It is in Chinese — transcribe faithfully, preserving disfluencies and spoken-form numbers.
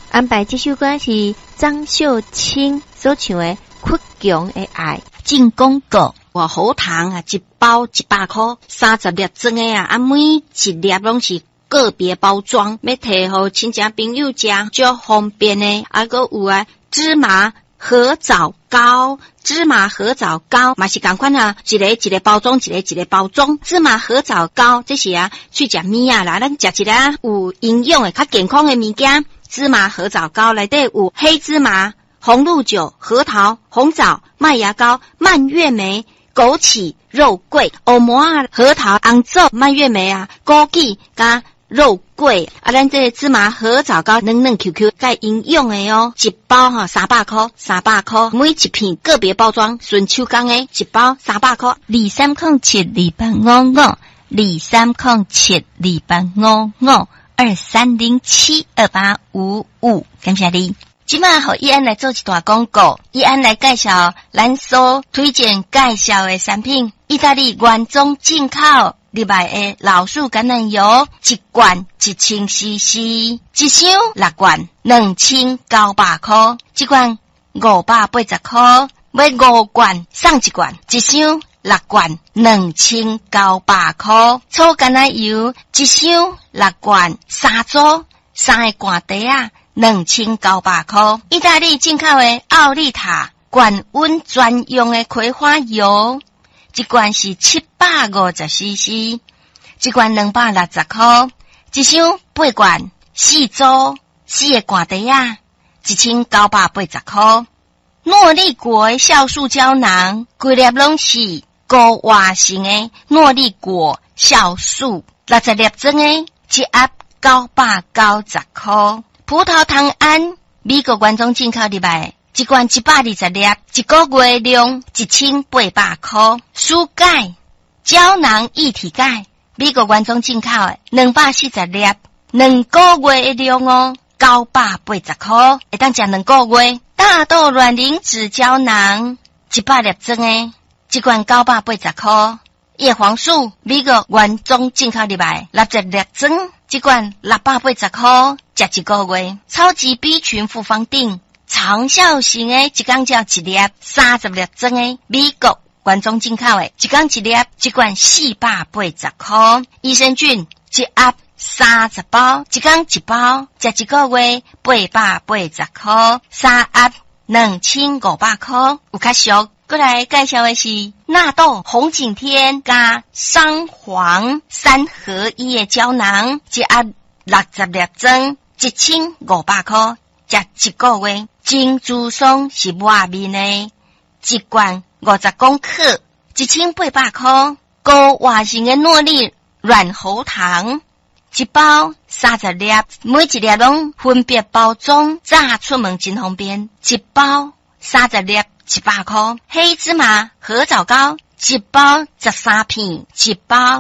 安排这首歌是张秀清所唱的《倔强的爱》。 进广告，哇，好糖啊！一包一百块，三十粒装的啊，啊，每一粒拢是个别包装，要摕互亲戚朋友食，足方便的。啊，搁有啊，芝麻合枣糕，芝麻合枣糕嘛是同款啊，一个一个包装，一个一个包装。芝麻合枣糕这是啊，去食面啊啦，咱食一个有营养的、较健康的物件。芝麻合枣糕内底有黑芝麻、红露酒、核桃、红枣、麦芽膏、蔓越莓、枸杞、肉桂、欧摩啊、核桃、红枣、蔓越莓啊、枸杞加肉桂啊，咱这个芝麻合枣糕嫩嫩 Q Q， 介营养的哦，一包哈三百块，三百块，每一片个别包装，顺手工的，一包三百块。 二三空七二八五五，二三空七二八五五，二三零七二八五五，感谢你。 今晚和依安来做一段广告，依安来介绍咱所推荐介绍的产品，意大利原装进口入来的老树橄榄油，一罐一千 C C， 一箱六罐两千九百块，一罐五百八十块，买五罐送一罐，一箱六罐两千九百块，粗橄榄油一箱六罐三组三个罐底啊。两千九百块，意大利进口的奥利塔高温专用的葵花油，一罐是七百五十 C C， 一罐两百六十块，一箱八罐四组四个罐底啊，一千九百八十块。诺丽果的酵素胶囊，规粒拢是高活性的诺丽果酵素，六十粒装的，一盒九百九十块。葡萄糖胺，美国原装进口入来，一罐一百二十粒，一个月量一千八百块。舒钙胶囊一体钙，美国原装进口的，两百四十粒，两个月的量哦，九百八十块，会当食两个月。大豆卵磷脂胶囊，一百粒装的，一罐九百八十块。叶黄素，美国原装进口入来，六十粒装，一罐六百八十块，食一个月。超级 B 群复方锭，长效型的，一缸叫一粒，三十粒装的，美国原装进口的，一缸一粒，一罐四百八十块。益生菌，一盒三十包，一缸一包，食一个月，八百八十块，三盒两千五百块，有较俗。过来介绍的是纳豆红景天加桑黄三合一的胶囊，一盒六十粒装，一千五百块，食一个月。金珠松是外面的，一罐五十公克，一千八百块。高活性的诺丽软喉糖，一包三十粒，每一粒拢分别包装，炸出门真方便。一包三十粒。一百块。黑芝麻合枣糕，一包十三片，一包